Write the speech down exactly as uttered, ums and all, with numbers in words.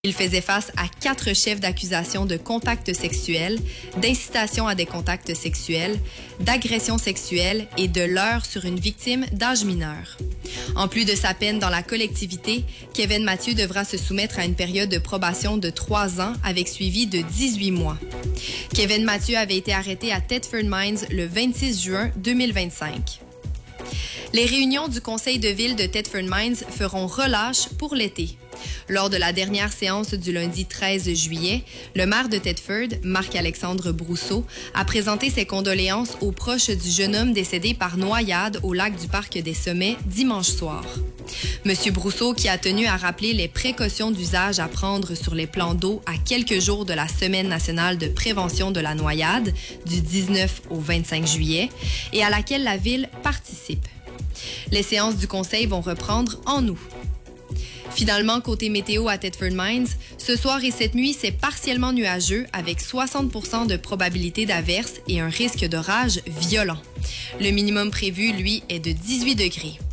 Il faisait face à quatre chefs d'accusation de contact sexuel, d'incitation à des contacts sexuels, d'agression sexuelle et de leurre sur une victime d'âge mineur. En plus de sa peine dans la collectivité, Kevin Mathieu devra se soumettre à une période de probation de trois ans avec suivi de dix-huit mois. Kevin Mathieu avait été arrêté à Thetford Mines le vingt-six juin deux mille vingt-cinq. Les réunions du conseil de ville de Thetford Mines feront relâche pour l'été. Lors de la dernière séance du lundi treize juillet, le maire de Thetford, Marc-Alexandre Brousseau, a présenté ses condoléances aux proches du jeune homme décédé par noyade au lac du Parc des Sommets dimanche soir. Monsieur Brousseau, qui a tenu à rappeler les précautions d'usage à prendre sur les plans d'eau à quelques jours de la Semaine nationale de prévention de la noyade, du dix-neuf au vingt-cinq juillet, et à laquelle la ville participe. Les séances du conseil vont reprendre en août. Finalement, côté météo à Thetford Mines, ce soir et cette nuit, c'est partiellement nuageux avec soixante pour cent de probabilité d'averse et un risque d'orage violent. Le minimum prévu, lui, est de dix-huit degrés.